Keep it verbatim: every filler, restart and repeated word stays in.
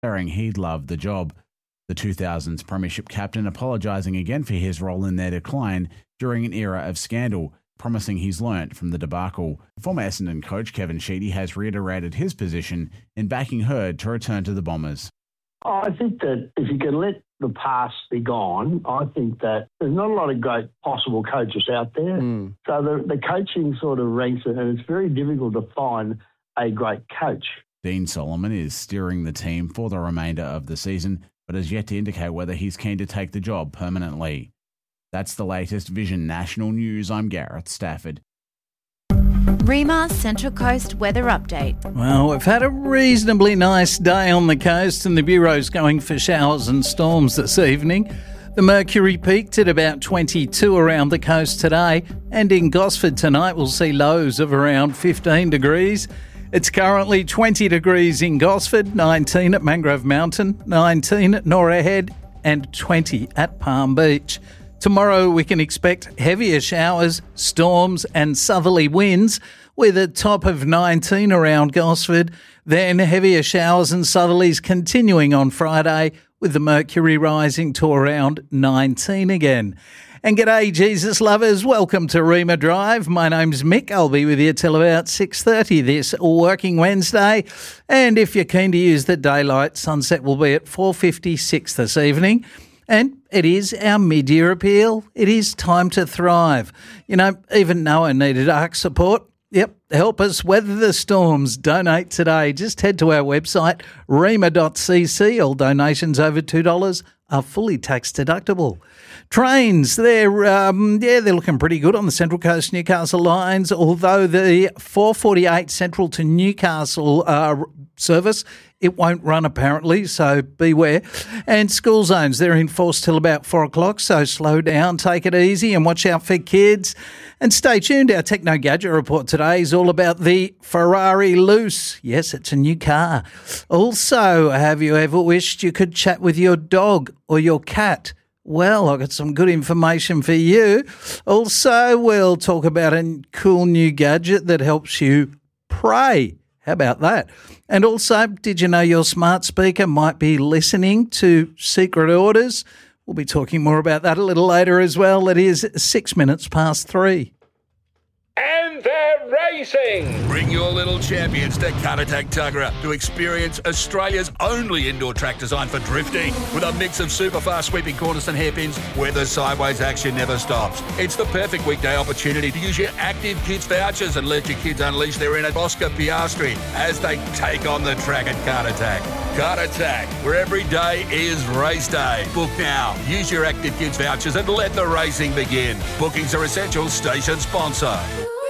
declaring he'd loved the job. The two thousands Premiership captain apologising again for his role in their decline during an era of scandal, promising he's learnt from the debacle. Former Essendon coach Kevin Sheedy has reiterated his position in backing Herd to return to the Bombers. I think that if you can let the past be gone, I think that there's not a lot of great possible coaches out there. Mm. So the, the coaching sort of ranks it, and it's very difficult to find a great coach. Dean Solomon is steering the team for the remainder of the season, but has yet to indicate whether he's keen to take the job permanently. That's the latest Vision National News. I'm Gareth Stafford. REMA Central Coast weather update. Well, we've had a reasonably nice day on the coast and the Bureau's going for showers and storms this evening. The mercury peaked at about twenty-two around the coast today, and in Gosford tonight we'll see lows of around fifteen degrees. It's currently twenty degrees in Gosford, nineteen at Mangrove Mountain, nineteen at Norah Head and twenty at Palm Beach. Tomorrow we can expect heavier showers, storms and southerly winds with a top of nineteen around Gosford. Then heavier showers and southerlies continuing on Friday with the mercury rising to around nineteen again. And g'day Jesus lovers, welcome to Rema Drive. My name's Mick, I'll be with you till about six thirty this working Wednesday. And if you're keen to use the daylight, sunset will be at four fifty-six this evening. And it is our mid-year appeal. It is time to thrive. You know, even Noah needed ARC support. Yep, help us weather the storms. Donate today. Just head to our website, rema dot c c. All donations over two dollars are fully tax deductible. Trains, they're um, yeah, they're looking pretty good on the Central Coast Newcastle lines, although the four forty-eight Central to Newcastle uh, service, it won't run apparently, so beware. And school zones, they're in force till about four o'clock, so slow down, take it easy and watch out for kids. And stay tuned, our Techno Gadget report today is all about the Ferrari Luce. Yes, it's a new car. Also, have you ever wished you could chat with your dog or your cat? Well, I've got some good information for you. Also, we'll talk about a cool new gadget that helps you pray. How about that? And also, did you know your smart speaker might be listening to secret orders? We'll be talking more about that a little later as well. It is six minutes past three. And they're racing! Bring your little champions to Caratak Tuggerah to experience Australia's only indoor track designed for drifting. With a mix of super fast sweeping corners and hairpins where the sideways action never stops. It's the perfect weekday opportunity to use your Active Kids vouchers and let your kids unleash their inner Oscar Piastri as they take on the track at Caratak. Caratak, where every day is race day. Book now. Use your Active Kids vouchers and let the racing begin. Bookings are essential. Station sponsor.